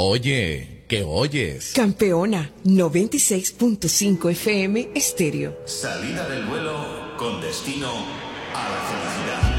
Oye, ¿qué oyes? Campeona 96.5 FM Estéreo. Salida del vuelo con destino a la felicidad.